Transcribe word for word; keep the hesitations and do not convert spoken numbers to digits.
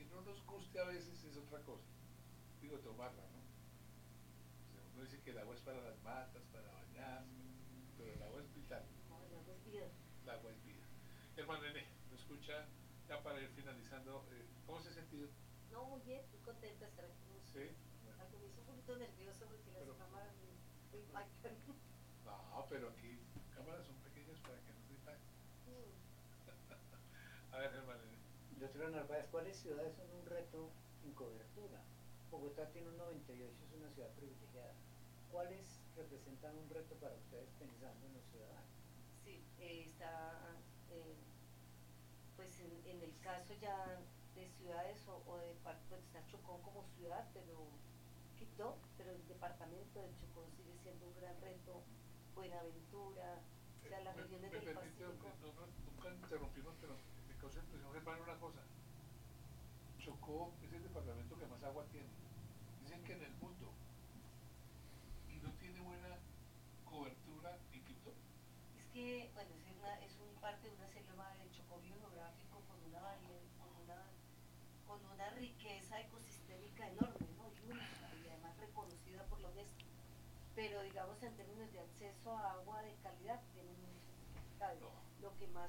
no nos guste a veces es otra cosa. Digo, tomarla, ¿no? O sea, uno dice que el agua es para las matas, para bañarse, pero el agua es vital. No, el agua es vida. El agua es vida. Hermano Nene, ¿me escucha? Ya para ir finalizando, eh, ¿cómo se ha sentido? No, muy bien, muy contenta de estar aquí con Sí, usted. bueno, Al comienzo un poquito nerviosa porque las pero cámaras me, me impactan. no, pero aquí cámaras son pequeñas para que no se impacten. Mm. A ver, hermano Nene. Doctora Narváez, ¿cuáles ciudades son un reto en cobertura? Bogotá tiene un noventa y ocho, es una ciudad privilegiada. ¿Cuáles representan un reto para ustedes pensando en los ciudadanos? Sí, eh, está, eh, pues en, en el caso ya de ciudades o, o de, par- pues está Chocó como ciudad, pero Quito, pero el departamento de Chocó sigue siendo un gran reto. Buenaventura, o Eh, sea, las me, regiones me del permite, eh, Pacífico. no, no, nunca interrumpimos, pero me causa impresión, hermano, una cosa. Chocó es el departamento que más agua tiene. Dicen que en el mundo. Y no tiene buena cobertura en Quito. Es que, bueno, es, una, es un parte de una selva de chocobio geográfico con una variedad, con una, con una riqueza ecosistémica enorme, ¿no? Y única, y además reconocida por la UNESCO. Pero digamos en términos de acceso a agua de calidad tiene muchas dificultades. No. Lo que más